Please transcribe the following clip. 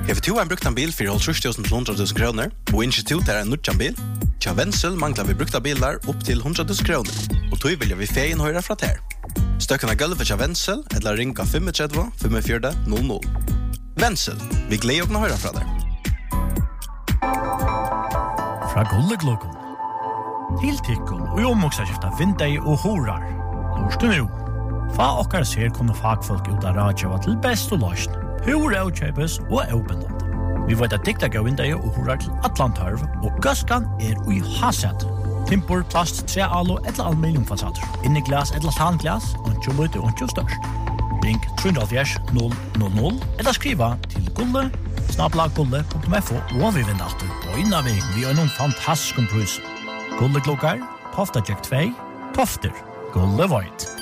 Har du en brukt en bil for 30.000 til 100.000 kroner, og institut er en nødjan bil? Tja Wenzel manglar vi brukta bilar opp til 100.000 kroner, og tog vilja vi feien høyre fra ter. Støkken av gulvet tja Wenzel, eller ringa 35 45 00. Wenzel, vi gleder å høyre fra der. Fra Gullegluggen til Tikkun og omvoksaskifta vindei og horar. Lorste nu. Fa okkar ser kunne fagfolk ut av radjava til best og løsning. Hur avkjøpes og avbindende. Vi vet at dikta gav vindei og horar til Atlantarv, og gaskan ui haset. Timpur, plast, trealo eller aluminiumfasader. Inni glas eller tanglas, og lite og størst. Ring 370 000 eller skriva til gulle@gulle.fo og vi vinner alltid på innavi vi har noen fantastisk pris. Gulleglokkar, Tofta Jack 2, Tofter, Gulle Void.